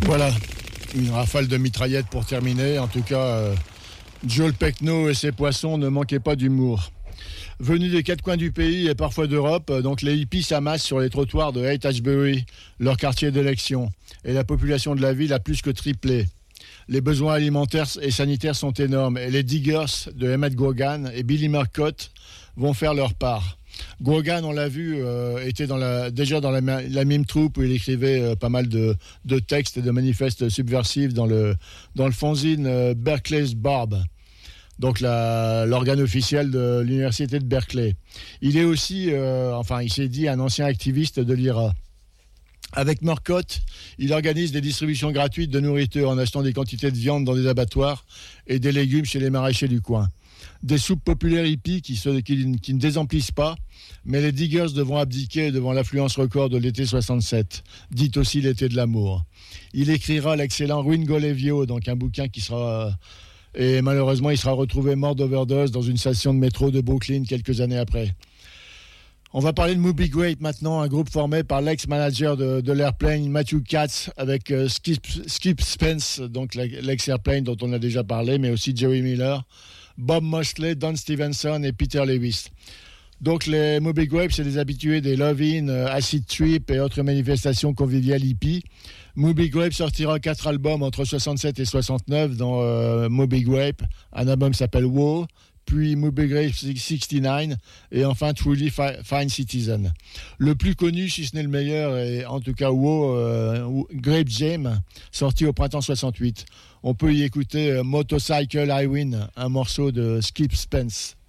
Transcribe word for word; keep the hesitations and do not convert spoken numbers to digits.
Voilà, une rafale de mitraillettes pour terminer. En tout cas, euh, Joel Pecno et ses poissons ne manquaient pas d'humour. Venus des quatre coins du pays et parfois d'Europe, donc les hippies s'amassent sur les trottoirs de Haight-Ashbury, leur quartier d'élection, et la population de la ville a plus que triplé. Les besoins alimentaires et sanitaires sont énormes, et les Diggers de Emmett Grogan et Billy Murcott vont faire leur part. Grogan, on l'a vu, euh, était dans la, déjà dans la, la même troupe où il écrivait euh, pas mal de, de textes et de manifestes subversifs dans le, dans le fanzine euh, Berkeley's Barb, donc la, l'organe officiel de l'université de Berkeley. Il est aussi, euh, enfin il s'est dit, un ancien activiste de l'I R A. Avec Murcott, il organise des distributions gratuites de nourriture en achetant des quantités de viande dans des abattoirs et des légumes chez les maraîchers du coin. Des soupes populaires hippies qui, se, qui, qui ne désemplissent pas, mais les Diggers devront abdiquer devant l'affluence record de l'été soixante-sept, dite aussi l'été de l'amour. Il écrira l'excellent Ringo Levio, donc un bouquin qui sera... Et malheureusement, il sera retrouvé mort d'overdose dans une station de métro de Brooklyn quelques années après. On va parler de Moby Grape maintenant, un groupe formé par l'ex-manager de, de l'Airplane, Matthew Katz, avec euh, Skip, Skip Spence, donc l'ex-Airplane dont on a déjà parlé, mais aussi Jerry Miller, Bob Mosley, Don Stevenson et Peter Lewis. Donc les Moby Grape, c'est des habitués des Love-In, euh, Acid Trip et autres manifestations conviviales hippies. Moby Grape sortira quatre albums entre soixante-sept et soixante-neuf, dans euh, Moby Grape. Un album s'appelle War, puis Moby Grape soixante-neuf et enfin Truly Fine Citizen. Le plus connu, si ce n'est le meilleur, est en tout cas War, euh, Grape Jam, sorti au printemps soixante-huit. On peut y écouter euh, Motorcycle I Win, un morceau de Skip Spence.